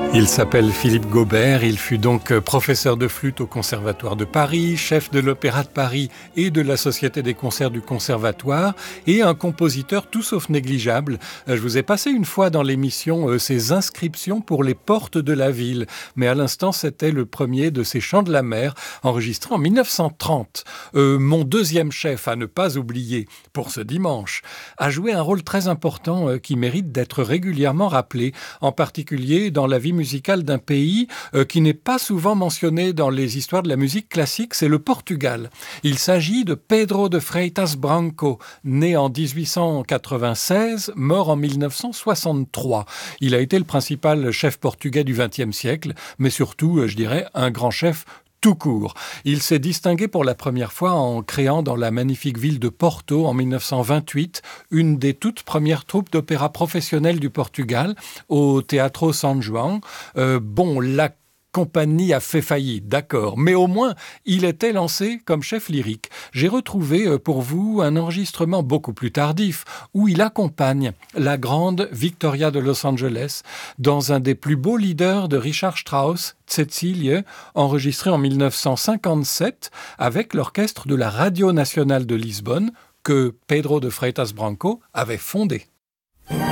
Il s'appelle Philippe Gaubert, il fut donc professeur de flûte au Conservatoire de Paris, chef de l'Opéra de Paris et de la Société des concerts du Conservatoire et un compositeur tout sauf négligeable. Je vous ai passé une fois dans l'émission ses inscriptions pour les portes de la ville, mais à l'instant c'était le premier de ces chants de la mer enregistré en 1930. Mon deuxième chef à ne pas oublier pour ce dimanche a joué un rôle très important qui mérite d'être régulièrement rappelé, en particulier dans la vie musicale d'un pays qui n'est pas souvent mentionné dans les histoires de la musique classique, c'est le Portugal. Il s'agit de Pedro de Freitas Branco, né en 1896, mort en 1963. Il a été le principal chef portugais du XXe siècle, mais surtout, je dirais, un grand chef tout court. Il s'est distingué pour la première fois en créant dans la magnifique ville de Porto en 1928 une des toutes premières troupes d'opéra professionnelles du Portugal au Teatro São João. La compagnie a fait faillite, d'accord, mais au moins il était lancé comme chef lyrique. J'ai retrouvé pour vous un enregistrement beaucoup plus tardif où il accompagne la grande Victoria de Los Angeles dans un des plus beaux leaders de Richard Strauss, Cecilie, enregistré en 1957 avec l'orchestre de la Radio Nationale de Lisbonne que Pedro de Freitas Branco avait fondé.